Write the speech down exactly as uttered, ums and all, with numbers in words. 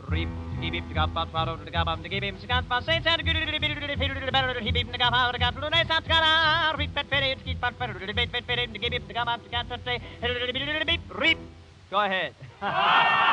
Reap, keep him to go, but follow the gum, to give him to gun, but say, and good, he beat the gum out of the gun, to the sound, got reap, but fit, keep but for the bit, fit, to give him the gum out of the gun, to say, reap. Go ahead.